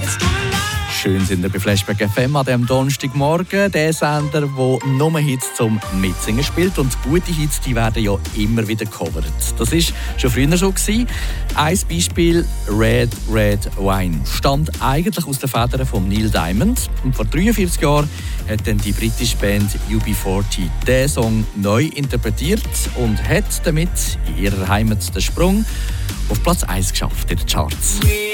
Schön sind wir bei Flashback FM an diesem Donnerstagmorgen. Der Sender, der nur Hits zum Mitsingen spielt. Und gute Hits, die werden ja immer wieder gecovert. Das war schon früher so. Ein Beispiel, Red Red Wine, stammt eigentlich aus den Federn von Neil Diamond. Und vor 43 Jahren hat dann die britische Band UB40 diesen Song neu interpretiert und hat damit in ihrer Heimat den Sprung auf Platz 1 geschafft in den Charts.